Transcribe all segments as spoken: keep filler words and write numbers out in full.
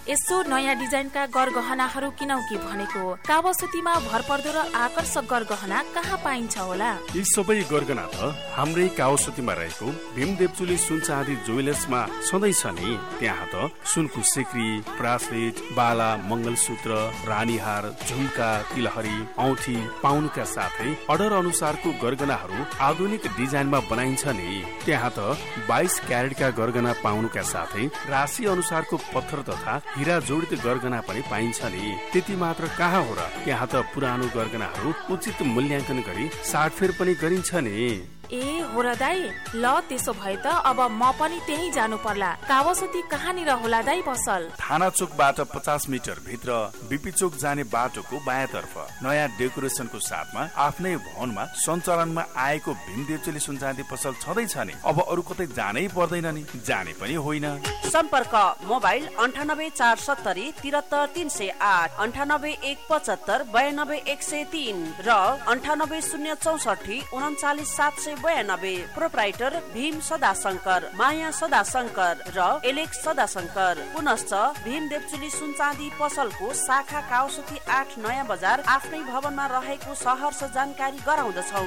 यसो नयाँ डिजाइनका गरगहनाहरू किनौ कि भनेको। कावासुतीमा भरपर्दो र आकर्षक गरगहना कहाँ पाइन्छ होला? यी सबै गरगहना त हाम्रै कावासुतीमा रहेको भीम देवचुली सुन चाँदी ज्वेलर्समा सधैँ छ नि। त्यहाँ त सुनको सिक्री, ब्रासलेट, बाला, मंगलसूत्र, रानीहार, झुम्का, तिलहरी, औँठी पाउनुका साथै अर्डर अनुसारको गरगहनाहरू आधुनिक डिजाइनमा बनाइन्छ नि। त्यहाँ त बाइस क्यारेटका गरगहना पाउनुका साथै राशि अनुसारको पत्थर तथा हिरा जोडित गरगहना पनि पाइन्छ नि। त्यति मात्र कहाँ हो र, त्यहाँ त पुरानो गरगहनाहरू उचित मूल्याङ्कन गरी साटफेर पनि गरिन्छ नि। ए हो र दाई, ल त्यसो भए त अब म पनि त्यही जानु पर्ला। कावासुती कहाँनिर होला दाई पसल? थाना चोकबाट पचास मिटर भित्र बीपी चोक जाने बाटोको बायाँतर्फ नयाँ डेकोरेसनको साथमा आफ्नै भवनमा सञ्चालनमा आएको भीम देवचुली सुन चाँदी पसल छँदैछ नि। अब अरू कतै जानै पर्दैन नि, जाने पनि होइन। सम्पर्क मोबाइल अन्ठानब्बे चार सत्तरी तिहत्तर तीन सय आठ, अन्ठानब्बे एक पचहत्तर बयानब्बे एक सय तीन र अन्ठानब्बे शून्य चौसठी उन्चालिस सात सय बयानब्बे। प्रोप्राइटर भीम सदाशंकर, माया सदाशंकर र एलेक्स सदाशंकर। पुनश्च भीम देवचुली सुन चाँदी पसलको शाखा कावासुती आठ नयाँ बजार आफ्नै भवनमा रहेको सहर्ष जानकारी गराउँदछौ।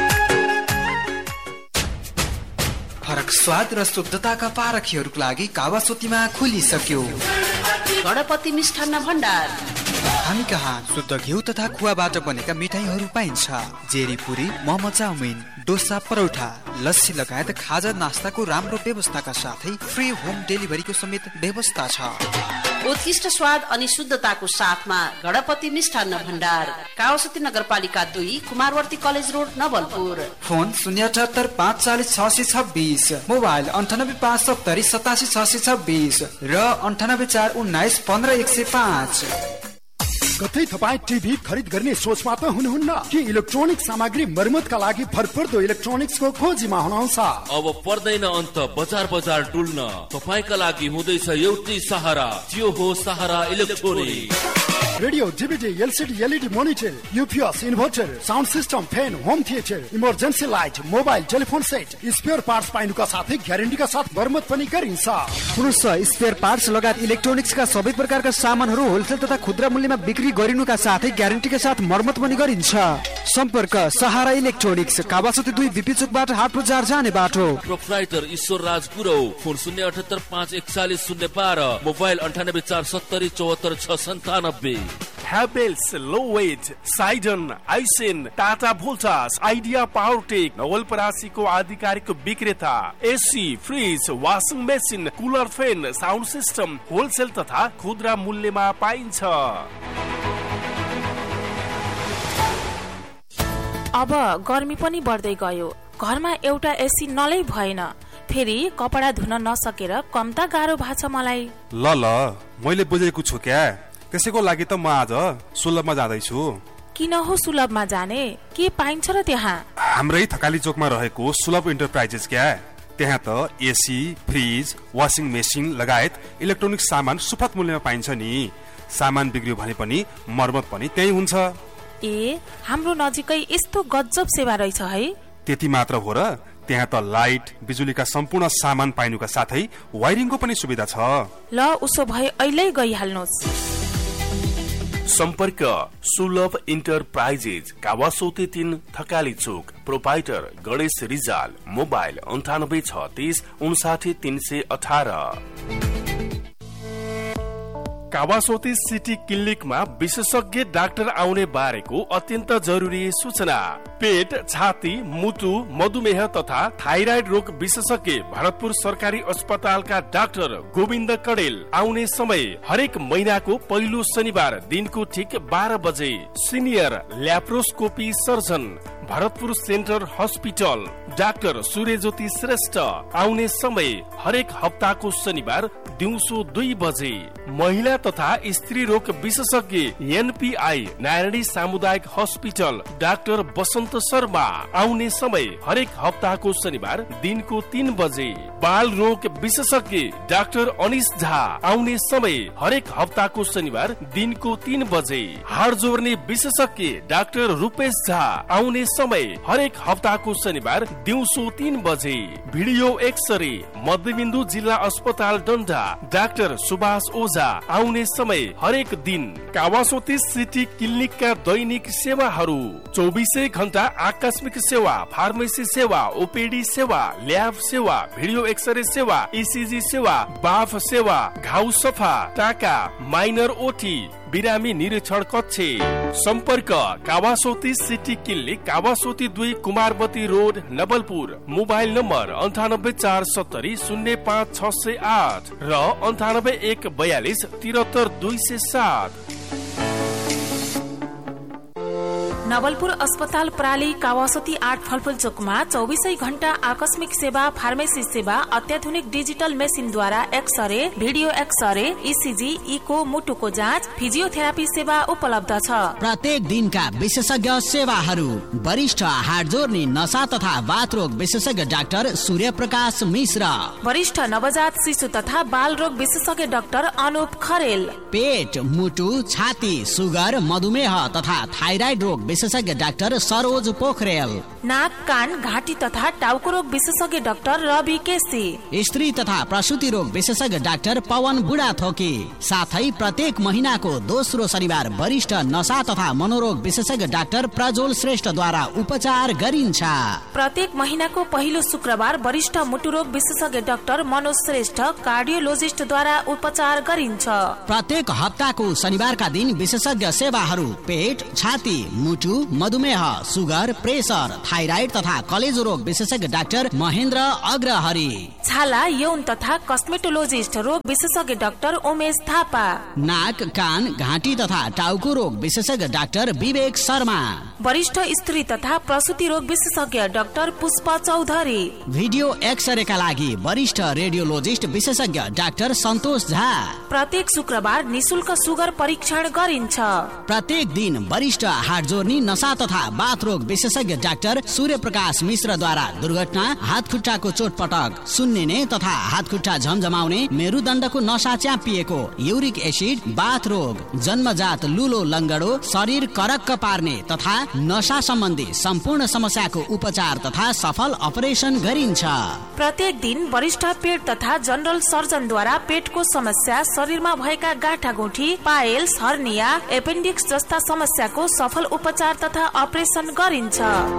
फरक स्वाद र शुद्धताका पारखीहरूको लागि कावासुतीमा खुलिसक्यो गणपति मिष्ठान्न भण्डार। हामी कहाँ शुद्ध घिउ तथा खुवाबाट बनेका मिठाईहरू पाइन्छ। जेरी पुरी, मोमो चाउमिन, डोसा, परौठा, लस्सी लगायत खाजा नास्ताको राम्रो व्यवस्थाका साथै फ्री होम डेलिभरीको समेत व्यवस्था छ। उत्कृष्ट स्वाद अनि शुद्धताको साथमा गणपति मिष्ठान्न भण्डार, कावासुती नगरपालिका दुई, Kumarwarti college road, Nawalpur. Phone शून्य अठहत्तर पाँच चालिस छ सय छब्बिस, मोबाइल अन्ठानब्बे पाँच सत्तरी सतासी छ सय छब्बिस र अन्ठानब्बे चार उन्नाइस पन्ध्र एक सय पाँच। कतै तपाईँ टिभी खरिद गर्ने सोचमा त हुनुहुन्न कि इलेक्ट्रोनिक सामग्री मर्मतका लागि भरपर्दो इलेक्ट्रोनिक्सको खोजीमा हुनुहुन्छ? अब पर्दैन अन्त बजार बजार डुल्न, तपाईका लागि हुँदैछ एउटै सहारा, त्यो हो सहारा electronic. Radio, DVD, LCD, LED monitor, UPS, inverter, sound system, fan, home theatre, emergency light, mobile, telephone set, spare parts पाइनुका साथै ग्यारेन्टीका साथ मर्मत पनि गरिन्छ। पुरुष स्पेयर पार्ट्स लगायत इलेक्ट्रोनिक्सका सबै प्रकारका सामानहरू होलसेल तथा खुद्रा मूल्यमा बिक्री गरिनुका साथै ग्यारेन्टीका साथ मर्मत पनि गरिन्छ। सम्पर्क सहारा इलेक्ट्रोनिक्स, कावासुती दुई, बीपी चोकबाट हाट बजार जाने बाटो। प्रोप्राइटर ईश्वर राज गुरौ। फोन शून्य अठहत्तर पाँच एकचालिस शून्य बाह्र, मोबाइल अन्ठानब्बे चार सत्तरी चौहत्तर छ सन्तानब्बे। ह्यावेल्स, Lovat, साइडन, आइसेन, Tata Voltas, idea Powertech नवलपरासीको आधिकारिक विक्रेता। AC, fridge, washing machine, cooler, fan, sound system wholesale तथा खुद्रा मूल्यमा पाइन्छ। अब गर्मी पनि बढ्दै गयो, घरमा एउटा एसी नलै भएन, फेरि कपडा धुन नसकेर कम त गाह्रो भएको छ मलाई। ल ल मैले बुझेको छु क्या, त्यसैको लागि त म आज सुलभमा जाँदैछु। किन हो सुलभमा जाने, के पाइन्छ र त्यहाँ? हाम्रै थकाली चोकमा रहेको सुलभ इन्टरप्राइजेस क्या। त्यहाँ त एसी, फ्रिज, वाशिङ मेसिन लगायत इलेक्ट्रोनिक सामान सुपथ मूल्यमा पाइन्छ नि। सामान बिग्रियो भने पनि मर्मत पनि त्यही हुन्छ। ए, हाम्रो नजिकै यस्तो गजब सेवा रहेछ है। त्यति मात्र हो र, त्यहाँ त लाइट, बिजुलीका सम्पूर्ण सामान पाइनुका साथै वायरिङको पनि सुविधा छ। ल उसो भए अहिले गइहाल्नुहोस्। सम्पर्क सुलभ इन्टरप्राइजेज, कावासोती तीन, थकाली चोक। प्रोपाइटर गणेश रिजाल। मोबाइल अन्ठानब्बे छत्तीस उन्साठी तीन सय अठारह। कावासोती सिटी क्लिनिकमा विशेषज्ञ डाक्टर आउने बारेको अत्यन्त जरुरी सूचना। पेट, छाती, मुटु, मधुमेह तथा थाइराइड रोग विशेषज्ञ भरतपुर सरकारी अस्पतालका डाक्टर गोविन्द कडेल। आउने समय हरेक महिनाको पहिलो शनिबार दिनको ठिक बाह्र बजे। Senior laparoscopy surgeon Bharatpur centre hospital doctor सूर्यज्योति Shrestha. आउने समय हरेक हप्ताको शनिबार दिउँसो दुई बजे। महिला तथा स्त्री रोग विशेषज्ञ एनपीआई नारायणी सामुदायिक हस्पिटल डाक्टर बसन्त शर्मा। आउने समय हरेक हप्ताको शनिबार दिनको तीन बजे। बाल रोग विशेषज्ञ डाक्टर अनिश झा। आउने समय हरेक हप्ताको शनिबार दिनको तीन बजे। हाड जोड्ने विशेषज्ञ डाक्टर रूपेश झा। आउने समय हरेक हप्ताको शनिबार दिउँसो तीन बजे। भिडियो एक्सरे मध्यबिन्दु जिल्ला अस्पताल डन्डा, डाक्टर सुभाष ओझा। आउने समय हरेक दिन। कावासोती सिटी क्लिनिकका दैनिक सेवाहरू चौबिसै घण्टा आकस्मिक सेवा, फार्मेसी सेवा, ओपीडी सेवा, ल्याब सेवा, भिडियो एक्सरे सेवा, ईसीजी सेवा, बाफ सेवा, घाउ सफा, टाका, माइनर ओटी, बिरामी निरीक्षण कक्ष। सम्पर्क कावासोती सिटी क्लिनिक, कावासोती दुई, कुमारवती रोड, नवलपुर। मोबाइल नम्बर अन्ठानब्बे चार सत्तरी शून्य पाँच छ सय आठ र अन्ठानब्बे एक बयालिस तिहत्तर दुई सय सात। नवलपुर अस्पताल प्राली कावासोती आठ फलफुल चोकमा चौबिसै घण्टा आकस्मिक सेवा, फार्मेसी सेवा, अत्याधुनिक digital मेसिनद्वारा x-ray, video x-ray, ECG, eco, मुटुको जाँच, फिजियोथेरापी सेवा उपलब्ध छ। प्रत्येक दिनका विशेषज्ञ सेवाहरू। वरिष्ठ हाड जोर्नी, नसा तथा बाथ रोग विशेषज्ञ डाक्टर सूर्य प्रकाश मिश्र। वरिष्ठ नवजात शिशु तथा बाल रोग विशेषज्ञ डाक्टर अनुप खरेल। पेट, मुटु, छाती, सुगर, मधुमेह तथा थाइराइड रोग विशेषज्ञ डाक्टर सरोज पोखरेल। नाक, कान, घाँटी तथा टाउको रोग विशेषज्ञ डाक्टर रवि केसी। स्त्री तथा प्रसूति रोग विशेषज्ञ डाक्टर पवन बुढाथोकी। साथै प्रत्येक महिनाको दोस्रो शनिबार वरिष्ठ नशा तथा मनोरोग विशेषज्ञ डाक्टर प्रज्वल श्रेष्ठद्वारा उपचार गरिन्छ। प्रत्येक महिनाको पहिलो शुक्रबार वरिष्ठ मुटु रोग विशेषज्ञ डाक्टर मनोज श्रेष्ठ कार्डियोलोजिस्टद्वारा उपचार गरिन्छ। प्रत्येक हप्ताको शनिबारका दिन विशेषज्ञ सेवाहरू पेट, छाती, मुटु, मधुमेह, सुगर, प्रेसर, थाइराइड तथा कलेजो रोग विशेषज्ञ डाक्टर महेन्द्र अग्रहरी। छाला, यौन तथा कस्मेटोलोजिस्ट रोग विशेषज्ञ डाक्टर उमेश थापा। नाक, कान, घाँटी तथा टाउको रोग विशेषज्ञ डाक्टर विवेक शर्मा। वरिष्ठ स्त्री तथा प्रसूति रोग विशेषज्ञ डाक्टर पुष्प चौधरी। भिडियो एक्सरेका लागि वरिष्ठ रेडियोलोजिस्ट विशेषज्ञ डाक्टर सन्तोष झा। प्रत्येक शुक्रबार निशुल्क सुगर परीक्षण गरिन्छ। प्रत्येक दिन वरिष्ठ हाड जोर्नी, नशा तथा बाथ रोग विशेषज्ञ डाक्टर सूर्य प्रकाश मिश्रद्वारा दुर्घटना, हात खुट्टाको चोटपटक, सुन्निने तथा हात खुट्टा झमझमाउने, मेरुदण्डको नशा च्यापिएको, युरिक एसिड, बाथ रोग, जन्मजात लुलो लङ्गडो, शरीर करक्क पार्ने तथा नशा सम्बन्धी सम्पूर्ण समस्याको उपचार तथा सफल अपरेसन गरिन्छ। प्रत्येक दिन वरिष्ठ पेट तथा जनरल सर्जनद्वारा पेटको समस्या, शरीरमा भएका गाँठागुठी, पाइल्स, हर्निया, एपेन्डिक्स जस्ता समस्याको सफल उपचार तथा अपरेसन गरिन्छ।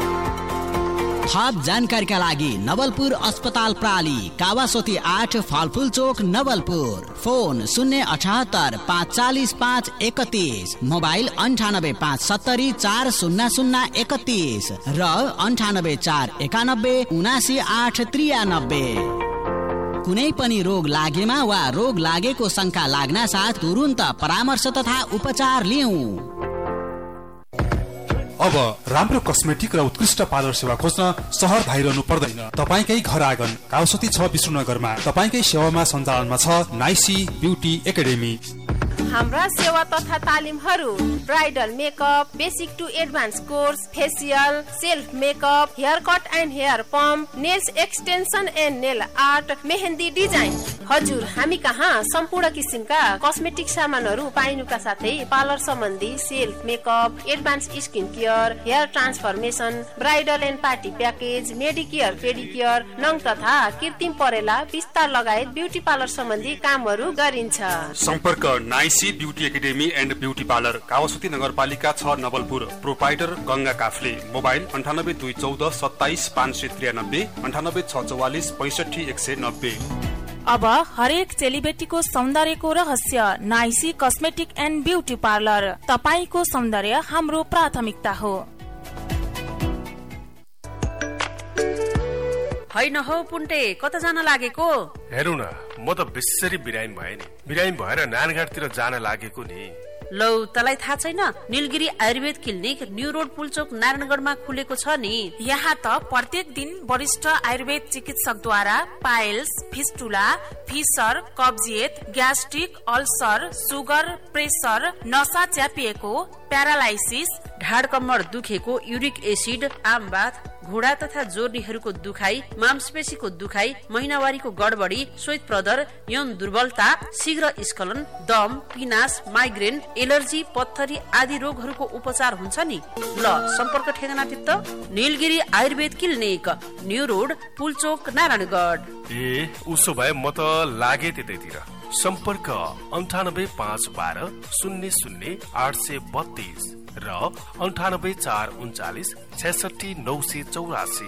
थप जानकारीका लागि नवलपुर अस्पताल प्राली कावासोती आठ फलफुल चोक नवलपुर। फोन शून्य अठहत्तर पाँच चालिस पाँच एकतिस, मोबाइल अन्ठानब्बे पाँच सत्तरी चार शून्य शून्य एकतिस र अन्ठानब्बे चार एकानब्बे उनासी आठ त्रियानब्बे। कुनै पनि रोग लागेमा वा रोग लागेको शंका लाग्न साथ तुरुन्त परामर्श तथा उपचार लिऊ। अब राम्रो कस्मेटिक र उत्कृष्ट पार्लर सेवा खोज्न सहर धाइरहनु पर्दैन। तपाईकै घर आँगन कावासोती छ विष्णुनगरमा तपाईकै सेवामा सञ्चालनमा छ नाइसी ब्युटी एकाडेमी। हाम्रा सेवा तथा तालिमहरू bridal makeup, basic to advance course, facial, self makeup, hair cut and hair pump, nails extension and nail art, mehndi design. हजुर, हामी कहाँ सम्पूर्ण किसिमका कस्मेटिक सामानहरू पाइनुका साथै पार्लर सम्बन्धी self makeup, advance skin care, hair transformation, bridal and party package, Medicare, पेडिकेयर, नङ तथा कृत्रिम परेला, विस्तार लगायत ब्युटी पार्लर सम्बन्धी कामहरू गरिन्छ। सम्पर्क नाइसी beauty academy and beauty parlour, Kawasoti नगरपालिका छ नवलपुर। प्रोपाइटर गंगा काफले। मोबाइल अन्ठानब्बे दुई चौध सत्ताइस पाँच सय त्रियानब्बे, अन्ठानब्बे छ चौवालिस पैसठी एक सय नब्बे। अब हरेक चेलीबेटीको सौन्दर्यको रहस्य नाइसी कस्मेटिक एन्ड ब्युटी पार्लर। तपाईको सौन्दर्य हाम्रो प्राथमिकता हो। होइन हौ पुन्टे, कता जान लागेको? हेरौ न, म त बेसरी बिरामी भए नि। बिरामी भएर नानघाटतिर जान लागेको नि। लौ, तलाई थाहा छैन? Nilgiri Ayurveda clinic new road Pulchowk नारायणगढमा खुलेको छ नि। यहाँ त प्रत्येक दिन वरिष्ठ आयुर्वेद चिकित्सकद्वारा पाइल्स, फिस्टुला, फिसर, कब्जियत, ग्यास्ट्रिक, अल्सर, सुगर, प्रेसर, नसा च्यापिएको, प्यारालाइसिस, ढाड कम्मर दुखेको, युरिक एसिड, आमबाथ, घुँडा तथा जोर्नीहरूको दुखाइ, मांसपेशीको दुखाइ, महिनावारीको गडबडी, श्वेत प्रदर, यौन दुर्बलता, शीघ्र स्खलन, दम, पिनास, माइग्रेन, एलर्जी, पत्थरी आदि रोगहरूको उपचार हुन्छ नि। ल सम्पर्क ठेगाना तित्त Nilgiri Ayurveda clinic, new road, Pulchowk, Narayangarh. ए उसो भए म त लागे त्यतैतिर। सम्पर्क अन्ठानब्बे पाँच बाह्र शून्य शून्य आठ सय बत्तीस र अन्ठानब्बे चार उन्चालिस छैसठी नौ सय चौरासी।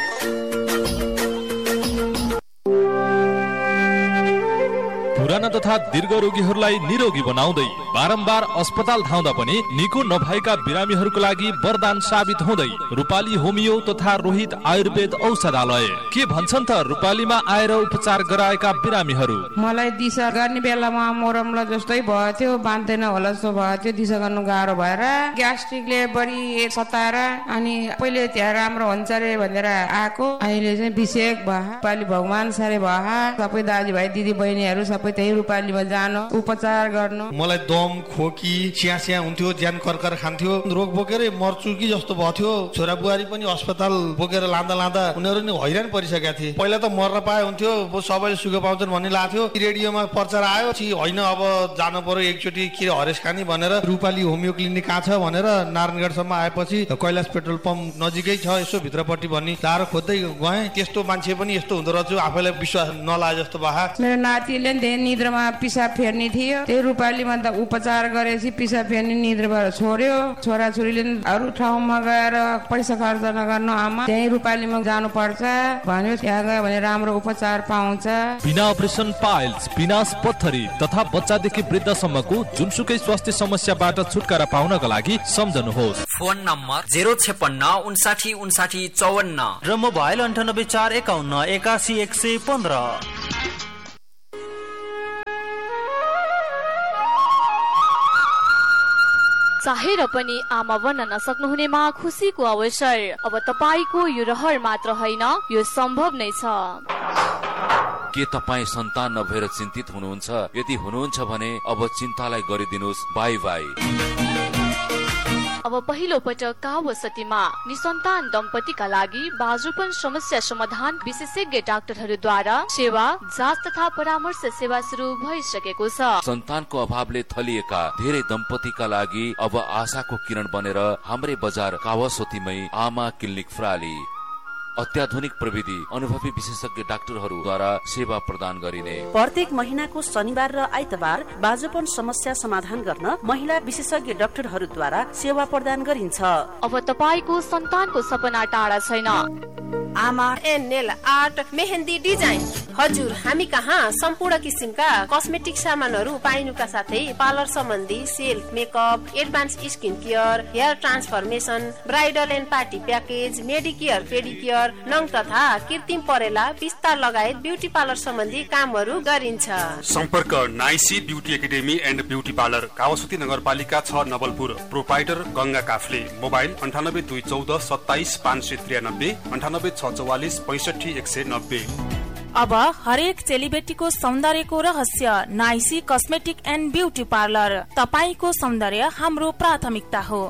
पुराना तथा दीर्घ रोगीहरूलाई निरोगी बनाउँदै बारम्बार अस्पताल धाउँदा पनि निको नभएका बिरामीहरूको लागि वरदान साबित हुँदै रूपाली होमियो तथा रोहित आयुर्वेद औषधालय। के भन्छन् त रूपालीमा आएर उपचार गराएका बिरामीहरू? मलाई दिशा गर्ने बेलामा मोरमला जस्तै भयो थियो, बाँध्दैन होला जस्तो भयो थियो, दिशा गर्नु गाह्रो भएर ग्यास्ट्रिकले बढी सताएर अनि पहिले त्यहाँ राम्रो हुन्छ रे भनेर आएको, अहिले चाहिँ विषेक भयो, रूपाली भगवान सारे भयो। सबै दाजुभाइ दिदी बहिनीहरू सबै त्यही रूपालीमा जानु उपचार गर्नु। मलाई दम, खोकी, चिया चिया हुन्थ्यो, ज्यान कर्कर खान्थ्यो, रोग बोकेरै मर्छु कि जस्तो भयो थियो। छोरा बुहारी पनि अस्पताल बोकेर लाँदा लाँदा उनीहरू नि हैरान परिसकेका थिए। पहिला त मर्न पाए हुन्थ्यो, सबैले सुख पाउँछन् भन्ने लाग्थ्यो। रेडियोमा प्रचार आयो कि होइन अब जानु पर्यो एकचोटि के हरेस खानी भनेर रूपाली होमियो क्लिनिक कहाँ छ भनेर नारायणगढसम्म आएपछि कैलाश पेट्रोल पम्प नजिकै छ यसो भित्रपट्टि भन्ने तारो खोज्दै गएँ। त्यस्तो मान्छे पनि यस्तो हुँदो रहेछ, आफैलाई विश्वास नलागे जस्तो भए। मेरो नातिले निद्रामा पिसाब फेर्ने थियो, त्यही रूपालीमा त उपचार गरेपछि पिसाब फेर्ने निद्राबाट छोड्यो। छोराछोरीले अरू ठाउँमा गएर पैसा खर्च नगर्नु आमा, त्यही रूपालीमा जानु पर्छ भन्यो। त्यहाँ गयो भने राम्रो उपचार पाउँछ। बिना अपरेसन पाइल्स, पिनास, पत्थरी तथा बच्चादेखि वृद्धसम्मको जुनसुकै स्वास्थ्य समस्याबाट छुटकारा पाउनका लागि सम्झनुहोस्। फोन नम्बर जेरो छेपन्न उन्साठी उन्साठी चौवन्न र मोबाइल अन्ठानब्बे चार एकाउन्न एकासी एक सय पन्ध्र। चाहेर पनि आमा बन्न नसक्नुहुनेमा खुसीको अवसर। अब तपाईको यो रहर मात्र होइन, यो सम्भव नै छ। के तपाईँ सन्तान नभएर चिन्तित हुनुहुन्छ? यदि हुनुहुन्छ भने अब चिन्तालाई गरिदिनुहोस् बाई बाई। अब पहिलो पटक कावासतीमा निसन्तान दम्पतिका लागि बाजुपन समस्या समाधान विशेषज्ञ डाक्टरहरूद्वारा सेवा, जाँच तथा परामर्श सेवा सुरु भइसकेको छ। सन्तानको अभावले थलिएका धेरै दम्पतिका लागि अब आशाको किरण बनेर हाम्रै बजार कावासतीमै आमा क्लिनिक प्राली अत्याधुनिक प्रविधि, अनुभवी विशेषज्ञ डाक्टरहरूद्वारा सेवा प्रदान गरिने। प्रत्येक महिनाको शनिबार र आइतबार बाजुपन समस्या समाधान गर्न महिला विशेषज्ञ डाक्टरहरूद्वारा सेवा प्रदान गरिन्छ। अब तपाईको सन्तानको सपना टाढा छैन। आमा and nail art, mehndi design. हजुर, हामी कहाँ सम्पूर्ण किसिमका कस्मेटिक सामानहरू पाइनुका साथै पार्लर सम्बन्धी self makeup, advance skin care, hair transformation, bridal and party package, Medicare, पेडिकेयर, नङ तथा कृत्रिम परेला, विस्तार लगायत ब्युटी पार्लर सम्बन्धी कामहरू गरिन्छ। सम्पर्क नाइसी beauty academy and beauty parlour, कावासती नगरपालिका छ, नवलपुर। प्रोपाइटर गंगा काफ्ले। मोबाइल अन्ठानब्बे दुई चौध सत्ताइस पाँच सय त्रियानब्बे, अन्ठानब्बे छ चौवालिस पैसठी एक सय नब्बे। अब हरेक चेलीबेटीको सौन्दर्यको रहस्य नाइसी कस्मेटिक एन्ड ब्युटी पार्लर। तपाईको सौन्दर्य हाम्रो प्राथमिकता हो।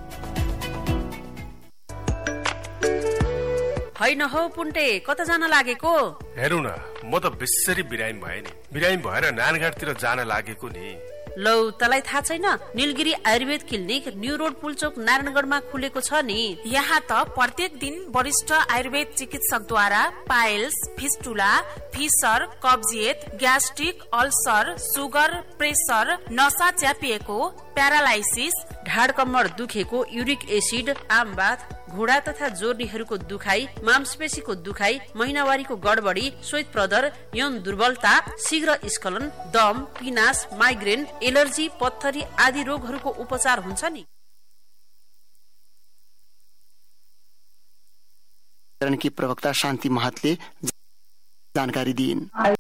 होइन हौ पुन्टे, कता जान लागेको? हेरौ न, म त बेसरी बिरामी भए नि। बिरामी भएर नानघाटतिर जान लागेको नि। लौ, तलाई थाहा छैन? Nilgiri Ayurveda clinic new road Pulchowk नारायणगढमा खुलेको छ नि। यहाँ त प्रत्येक दिन वरिष्ठ आयुर्वेद चिकित्सकद्वारा पाइल्स, फिस्टुला, फिसर, कब्जियत, ग्यास्ट्रिक, अल्सर, सुगर, प्रेसर, नसा च्यापिएको, प्यारालाइसिस, ढाड कम्मर दुखेको, युरिक एसिड, आमबाथ, घुँडा तथा जोर्नीहरूको दुखाइ, मांसपेशीको दुखाइ, महिनावारीको गडबडी, श्वेत प्रदर, यौन दुर्बलता, शीघ्र स्खलन, दम, पिनास, माइग्रेन, एलर्जी, पत्थरी आदि रोगहरूको उपचार हुन्छ नि। की प्रवक्ता शान्ति महतले जानकारी दिइन्।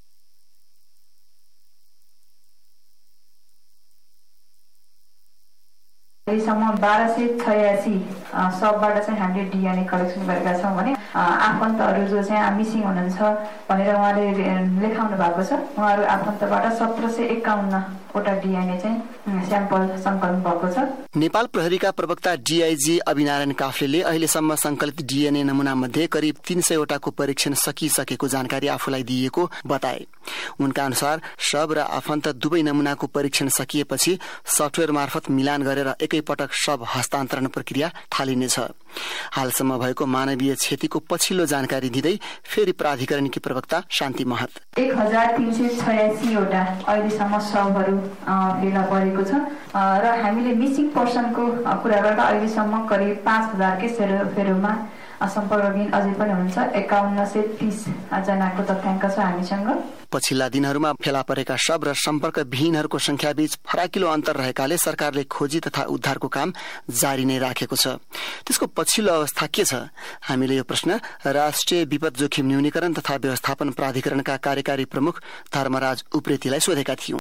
अहिलेसम्म बाह्र सय छयासी सबबाट चाहिँ हामीले डिएनए कलेक्सन गरेका छौँ भने आफन्तहरू जो चाहिँ मिसिङ हुनुहुन्छ भनेर उहाँले लेखाउनु भएको छ, उहाँहरू आफन्तबाट सत्र सय एकाउन्न वटा डिएनए चाहिँ स्याम्पल सङ्कलन भएको छ। नेपाल प्रहरीका प्रवक्ता डीआईजी अभिनारायण काफ्लेले अहिलेसम्म सङ्कलित डिएनए नमुना मध्ये करिब तीन सय वटाको परीक्षण सकिसकेको जानकारी आफूलाई दिएको बताए। उनका अनुसार शव र आफन्त दुवै नमुनाको परीक्षण सकिएपछि सफ्टवेयर मार्फत मिलान गरेर एकैपटक शव हस्तान्तरण प्रक्रिया थालिनेछ। हालसम्म भएको मानवीय क्षतिको पछिल्लो जानकारी दिँदै फेरि प्राधिकरणकी प्रवक्ता शान्ति महत एक हजार तीन सय छयासीवटा अहिलेसम्म शवहरू फेला परेको छ र हामीले मिसिङ पर्सनको कुरा गर्दा अहिलेसम्म करिब पाँच हजारकै फेरोमा सम्पर्कविहीन अझै पनि हुन्छ। एकाउन्न सय तीस जनाको तथ्याङ्क छ हामीसँग। पछिल्ला दिनहरूमा फेला परेका शव र सम्पर्क विहीनहरूको संख्या बीच फराकिलो अन्तर रहेकाले सरकारले खोजी तथा उद्धारको काम जारी नै राखेको छ। त्यसको पछिल्लो अवस्था के छ? हामीले यो प्रश्न राष्ट्रिय विपद जोखिम न्यूनीकरण तथा व्यवस्थापन प्राधिकरणका कार्यकारी प्रमुख धर्मराज उप्रेतीलाई सोधेका थियौं।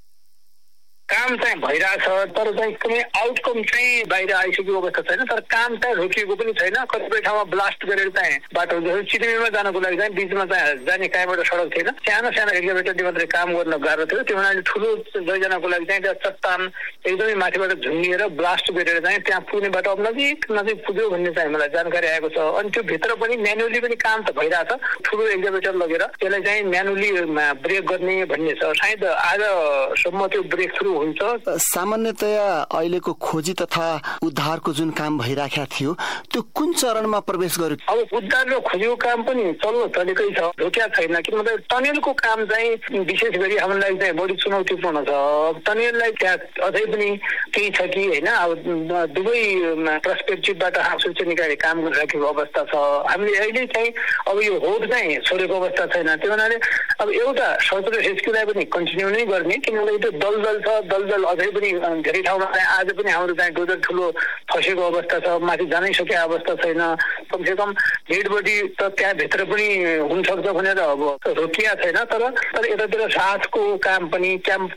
काम चाहिँ भइरहेछ तर चाहिँ कुनै आउटकम चाहिँ बाहिर आइसकेको अवस्था छैन। तर काम चाहिँ रोकिएको पनि छैन। कतिपय ठाउँमा ब्लास्ट गरेर चाहिँ बाटो चितवनमा जानको लागि चाहिँ बीचमा चाहिँ जाने कहीँबाट सडक थिएन। सानो सानो एक्जाभेटरले मात्रै काम गर्न गाह्रो थियो। त्यो हुनाले ठुलो लैजानको लागि चाहिँ चट्टान एकदमै माथिबाट झुन्डिएर ब्लास्ट गरेर चाहिँ त्यहाँ पुग्ने बाटो अब नजिक नजिक पुग्यो भन्ने चाहिँ मलाई जानकारी आएको छ। अनि त्यो भित्र पनि म्यानुअली पनि काम त भइरहेछ। ठुलो एक्जाभेटर लगेर त्यसलाई चाहिँ म्यानुअली ब्रेक गर्ने भन्ने छ। सायद आजसम्म त्यो ब्रेक थ्रु हुन्छ। सामान्यतया अहिलेको खोजी तथा उद्धारको जुन काम भइराखेको थियो त्यो कुन चरणमा प्रवेश गर्यो? अब उद्धार र खोजीको काम पनि चल्न चलेकै छ, रोकिया छैन। किन भन्दा टनेलको काम चाहिँ विशेष गरी हामीलाई चाहिँ बढी चुनौतीपूर्ण छ। टनेललाई त्यहाँ अझै पनि केही छ कि होइन। अब दुवै पर्सपेक्टिभबाट आफूले निकाले काम गरिराखेको अवस्था छ। हामीले अहिले चाहिँ अब यो होड चाहिँ छोडेको अवस्था छैन। त्यो हुनाले अब एउटा सर्च र रेस्क्युलाई पनि कन्टिन्यू नै गर्ने। किनभने त्यो दलदल छ। दलदल अझै पनि धेरै ठाउँमा चाहिँ आज पनि हाम्रो चाहिँ डोजर ठुलो फसेको अवस्था छ। माथि जानै सकेको अवस्था छैन। कमसेकम डेड बडी त त्यहाँभित्र पनि हुनसक्छ भनेर अब रोकिया छैन। तर तर यतातिर साथको काम पनि क्याम्प